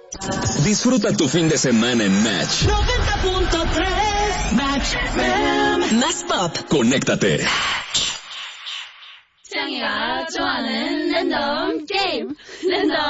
Disfruta tu fin de semana en Match. 90.3 Match FM. Más pop. Conéctate. 지향이가 좋아하는 랜덤 게임. 랜덤